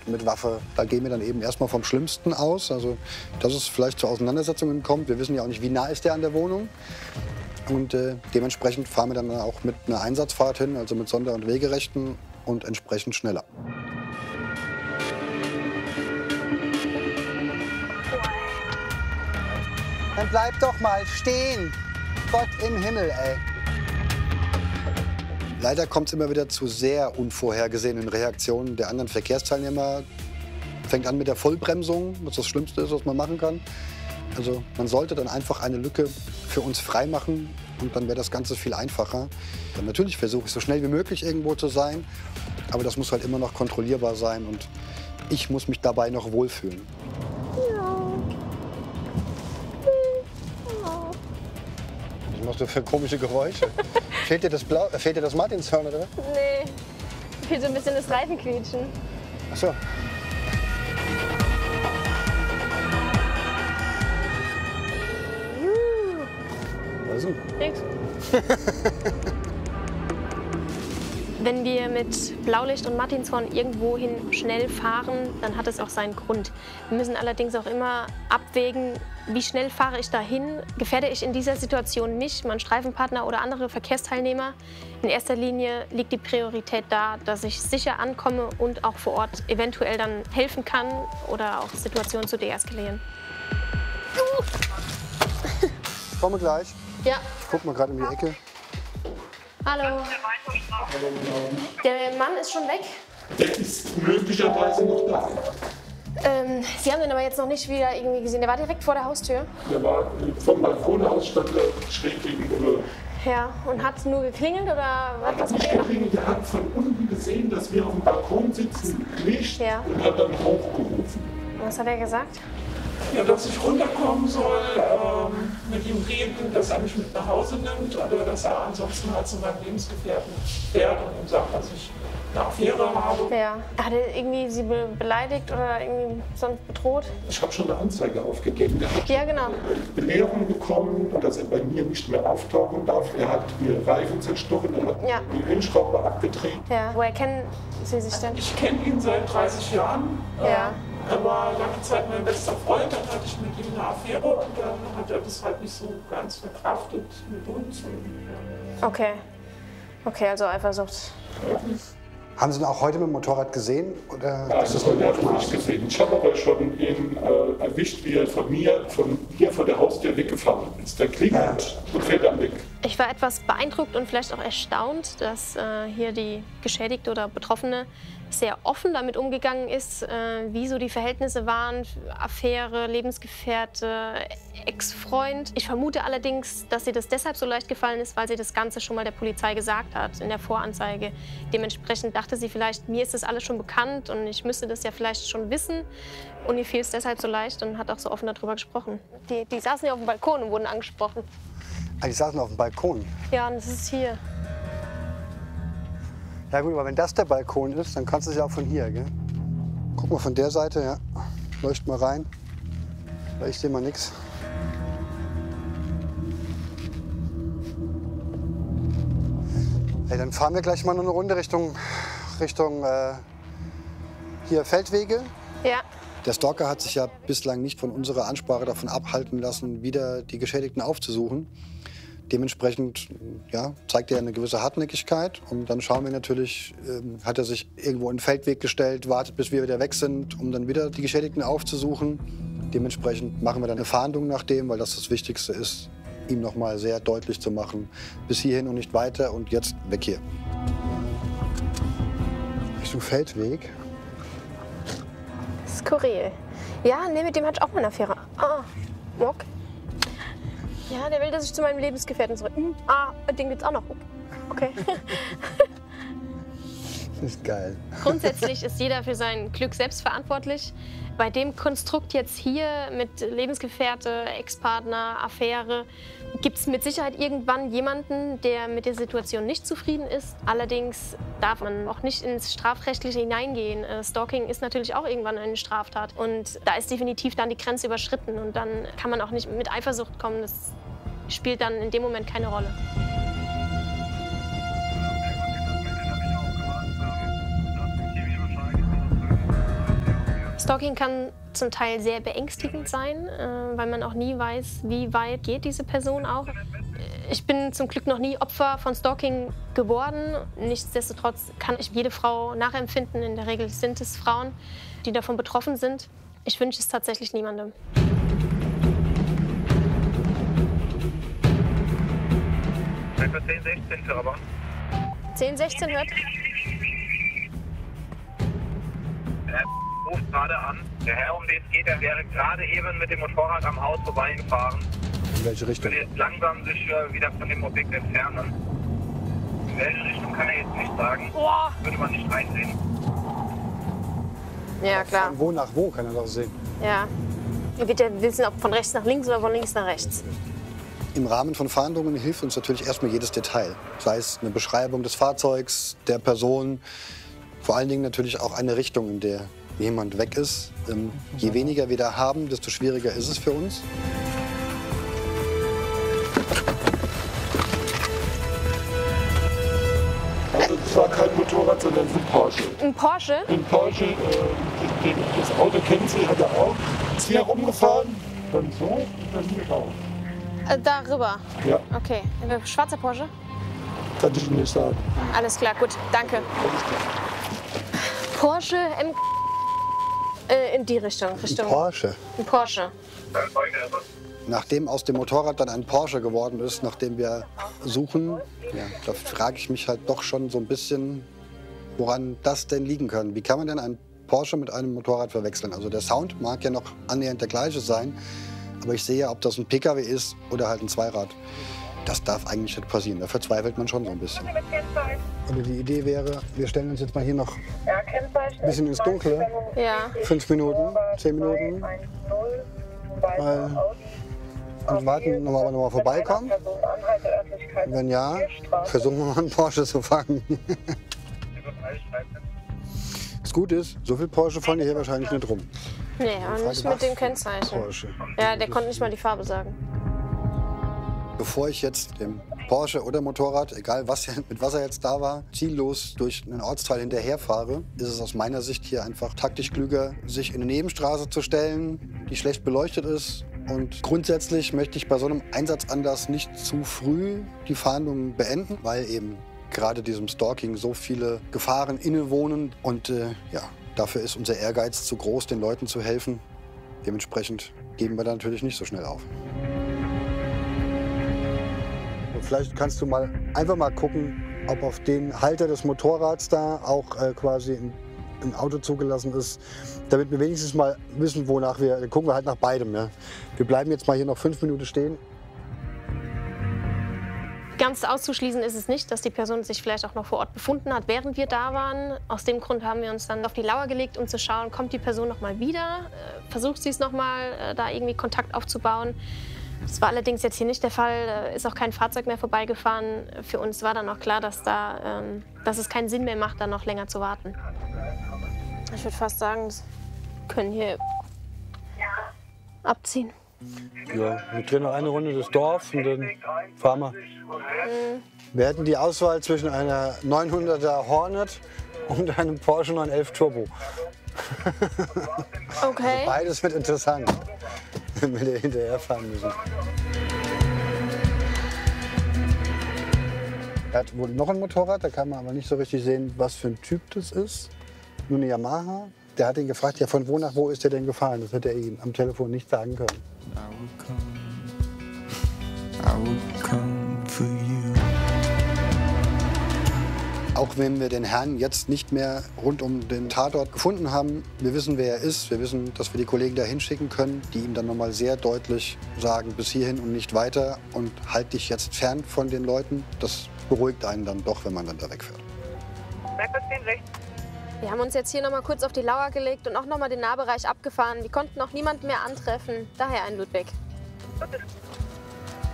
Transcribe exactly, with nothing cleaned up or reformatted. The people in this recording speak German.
mit Waffe. Da gehen wir dann eben erstmal vom Schlimmsten aus. Also, dass es vielleicht zu Auseinandersetzungen kommt. Wir wissen ja auch nicht, wie nah ist der an der Wohnung. Und äh, dementsprechend fahren wir dann auch mit einer Einsatzfahrt hin, also mit Sonder- und Wegerechten und entsprechend schneller. Dann bleib doch mal stehen. Gott im Himmel, ey. Leider kommt es immer wieder zu sehr unvorhergesehenen Reaktionen der anderen Verkehrsteilnehmer. Fängt an mit der Vollbremsung, was das Schlimmste ist, was man machen kann. Also man sollte dann einfach eine Lücke für uns freimachen und dann wäre das Ganze viel einfacher. Dann natürlich versuche ich so schnell wie möglich irgendwo zu sein, aber das muss halt immer noch kontrollierbar sein und ich muss mich dabei noch wohlfühlen. Was machst du für komische Geräusche? Fehlt dir das, Blau äh, fehlt dir das Martinshorn, oder? Nee, fehlt so ein bisschen das Reifenquietschen. Ach so. Also. Nix. Wenn wir mit Blaulicht und Martinshorn irgendwohin schnell fahren, dann hat es auch seinen Grund. Wir müssen allerdings auch immer abwägen, wie schnell fahre ich dahin? Gefährde ich in dieser Situation mich, meinen Streifenpartner oder andere Verkehrsteilnehmer? In erster Linie liegt die Priorität da, dass ich sicher ankomme und auch vor Ort eventuell dann helfen kann oder auch Situationen zu deeskalieren. Ich komme gleich. Ja. Ich guck mal gerade in die Ecke. Hallo. Der Mann ist schon weg. Der ist möglicherweise noch da. Ähm, Sie haben den aber jetzt noch nicht wieder irgendwie gesehen. Der war direkt vor der Haustür. Der war vom Balkon aus, stand er schräg gegenüber. Ja, und hat nur geklingelt oder was? Er hat nicht geklingelt, der hat von unten gesehen, dass wir auf dem Balkon sitzen, Licht, ja. Und hat dann hochgerufen. Was hat er gesagt? Ja, dass ich runterkommen soll, ähm, mit ihm reden, dass er mich mit nach Hause nimmt, oder dass er ansonsten halt zu meinem Lebensgefährten fährt und ihm sagt, dass ich eine Affäre habe. Ja. Hat er irgendwie Sie be beleidigt oder irgendwie sonst bedroht? Ich habe schon eine Anzeige aufgegeben. Der hat Ja, genau. Belehrung bekommen, dass er bei mir nicht mehr auftauchen darf. Er hat mir Reifen zerstochen, er hat ja. die Windschraube abgedreht. Ja. Woher kennen Sie sich denn? Ich kenne ihn seit dreißig Jahren. Ja. Er war lange Zeit mein bester Freund, dann hatte ich mit ihm eine Affäre und dann hat er das halt nicht so ganz verkraftet mit uns. Okay. Okay, also Eifersucht. Haben Sie ihn auch heute mit dem Motorrad gesehen? Oder? Ja, das ist heute noch nicht gesehen. Ich habe aber schon ihn äh, erwischt, wie er von mir, von hier vor der Haustür weggefahren ist. Der klingelt und fährt dann weg. Ich war etwas beeindruckt und vielleicht auch erstaunt, dass äh, hier die Geschädigte oder Betroffene sehr offen damit umgegangen ist, äh, wie so die Verhältnisse waren, Affäre, Lebensgefährte, Ex-Freund. Ich vermute allerdings, dass ihr das deshalb so leicht gefallen ist, weil sie das Ganze schon mal der Polizei gesagt hat in der Voranzeige. Dementsprechend dachte sie vielleicht, mir ist das alles schon bekannt und ich müsste das ja vielleicht schon wissen. Und ihr fiel es deshalb so leicht und hat auch so offen darüber gesprochen. Die, die saßen ja auf dem Balkon und wurden angesprochen. Ah, die saßen auf dem Balkon? Ja, und das ist hier. Ja gut, aber wenn das der Balkon ist, dann kannst du es ja auch von hier, gell? Guck mal von der Seite, ja. Leucht mal rein. Weil ich sehe mal nichts. Hey, dann fahren wir gleich mal noch eine Runde Richtung, Richtung äh, hier Feldwege. Ja. Der Stalker hat sich ja bislang nicht von unserer Ansprache davon abhalten lassen, wieder die Geschädigten aufzusuchen. Dementsprechend ja, zeigt er eine gewisse Hartnäckigkeit. Und dann schauen wir natürlich, ähm, hat er sich irgendwo in den Feldweg gestellt, wartet, bis wir wieder weg sind, um dann wieder die Geschädigten aufzusuchen. Dementsprechend machen wir dann eine Fahndung nach dem, weil das das Wichtigste ist, ihm noch mal sehr deutlich zu machen, bis hierhin und nicht weiter und jetzt weg hier. Richtung Feldweg. Skurril. Ja, nee, mit dem hatte ich auch mal eine Affäre. Ah, okay. Ja, der will, dass ich zu meinem Lebensgefährten zurück. Hm, ah, den gibt's auch noch. Okay. Das ist geil. Grundsätzlich ist jeder für sein Glück selbst verantwortlich. Bei dem Konstrukt jetzt hier mit Lebensgefährte, Ex-Partner, Affäre gibt es mit Sicherheit irgendwann jemanden, der mit der Situation nicht zufrieden ist. Allerdings darf man auch nicht ins Strafrechtliche hineingehen. Äh, Stalking ist natürlich auch irgendwann eine Straftat. Und da ist definitiv dann die Grenze überschritten. Und dann kann man auch nicht mit Eifersucht kommen. Das spielt dann in dem Moment keine Rolle. Stalking kann zum Teil sehr beängstigend sein, äh, weil man auch nie weiß, wie weit geht diese Person auch. Ich bin zum Glück noch nie Opfer von Stalking geworden. Nichtsdestotrotz kann ich jede Frau nachempfinden. In der Regel sind es Frauen, die davon betroffen sind. Ich wünsche es tatsächlich niemandem. zehn sechzehn für Rabon. zehn sechzehn hört? Er ruft gerade an. Der Herr, um den es geht, der wäre gerade eben mit dem Motorrad am Haus vorbeigefahren. In welche Richtung? Würde jetzt langsam sich äh, wieder von dem Objekt entfernen. In welche Richtung kann er jetzt nicht sagen. Boah. Würde man nicht einsehen. Ja, klar. Von wo nach wo kann er das sehen? Ja. Er wird ja wissen, ob von rechts nach links oder von links nach rechts. Im Rahmen von Fahndungen hilft uns natürlich erstmal jedes Detail. Sei es eine Beschreibung des Fahrzeugs, der Person, vor allen Dingen natürlich auch eine Richtung, in der jemand weg ist. Ähm, je weniger wir da haben, desto schwieriger ist es für uns. Also es war kein Motorrad, sondern ein Porsche. Ein Porsche? Ein Porsche, äh, den, das Auto kennt sie, hat er auch. Ist hier rumgefahren, dann so und dann hier raus. Äh, darüber? Ja. Okay. Schwarzer Porsche? Kann ich Ihnen nicht sagen. Alles klar, gut. Danke. Porsche M... Äh, in die Richtung. Richtung. Ein Porsche. Ein Porsche. Nachdem aus dem Motorrad dann ein Porsche geworden ist, nachdem wir suchen, ja, da frage ich mich halt doch schon so ein bisschen, woran das denn liegen kann. Wie kann man denn einen Porsche mit einem Motorrad verwechseln? Also der Sound mag ja noch annähernd der gleiche sein, aber ich sehe ja, ob das ein P K W ist oder halt ein Zweirad. Das darf eigentlich nicht passieren. Da verzweifelt man schon so ein bisschen. Also die Idee wäre, wir stellen uns jetzt mal hier noch ein bisschen ins Dunkle. Ja. Fünf Minuten, zehn Minuten. Weil, und warten, ob er nochmal vorbeikommt. Wenn ja, versuchen wir mal einen Porsche zu fangen. Das Gute ist, so viel Porsche fahren hier wahrscheinlich nicht rum. Nee, aber nicht mit dem Kennzeichen. Porsche. Ja, der konnte nicht mal die Farbe sagen. Bevor ich jetzt dem Porsche oder Motorrad, egal was, mit was er jetzt da war, ziellos durch einen Ortsteil hinterherfahre, ist es aus meiner Sicht hier einfach taktisch klüger, sich in eine Nebenstraße zu stellen, die schlecht beleuchtet ist. Und grundsätzlich möchte ich bei so einem Einsatzanlass nicht zu früh die Fahndung beenden, weil eben gerade diesem Stalking so viele Gefahren innewohnen. Und äh, ja, dafür ist unser Ehrgeiz zu groß, den Leuten zu helfen. Dementsprechend geben wir da natürlich nicht so schnell auf. Vielleicht kannst du mal einfach mal gucken, ob auf den Halter des Motorrads da auch äh, quasi ein, ein Auto zugelassen ist, damit wir wenigstens mal wissen, wonach wir, gucken wir halt nach beidem. Ja. Wir bleiben jetzt mal hier noch fünf Minuten stehen. Ganz auszuschließen ist es nicht, dass die Person sich vielleicht auch noch vor Ort befunden hat, während wir da waren. Aus dem Grund haben wir uns dann auf die Lauer gelegt, um zu schauen, kommt die Person noch mal wieder, äh, versucht sie es noch mal, äh, da irgendwie Kontakt aufzubauen. Das war allerdings jetzt hier nicht der Fall, ist auch kein Fahrzeug mehr vorbeigefahren. Für uns war dann auch klar, dass, da, ähm, dass es keinen Sinn mehr macht, da noch länger zu warten. Ich würde fast sagen, wir können hier abziehen. Ja, wir drehen noch eine Runde durchs Dorf und dann fahren wir. Mhm. Wir hätten die Auswahl zwischen einer neunhunderter Hornet und einem Porsche neun elf Turbo. Okay. Also beides wird interessant, wenn wir hinterherfahren müssen. Er hat wohl noch ein Motorrad, da kann man aber nicht so richtig sehen, was für ein Typ das ist. Nur eine Yamaha. Der hat ihn gefragt, ja, von wo nach wo ist der denn gefahren? Das hätte er ihm am Telefon nicht sagen können. I will come, I will come for you. Auch wenn wir den Herrn jetzt nicht mehr rund um den Tatort gefunden haben, wir wissen, wer er ist. Wir wissen, dass wir die Kollegen da hinschicken können, die ihm dann noch mal sehr deutlich sagen, bis hierhin und nicht weiter. Und halt dich jetzt fern von den Leuten. Das beruhigt einen dann doch, wenn man dann da wegfährt. Wir haben uns jetzt hier noch mal kurz auf die Lauer gelegt und auch noch mal den Nahbereich abgefahren. Wir konnten auch niemanden mehr antreffen. Daher ein Ludwig.